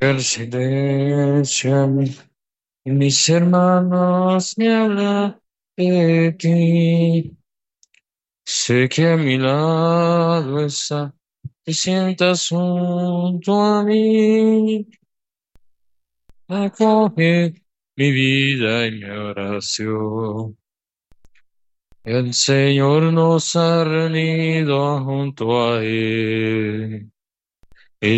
El silencio y mis hermanos me hablan de ti. Sé que a mi lado está, te sientas junto a mí. Acoge mi vida y mi oración. El Señor nos ha reunido junto a Él.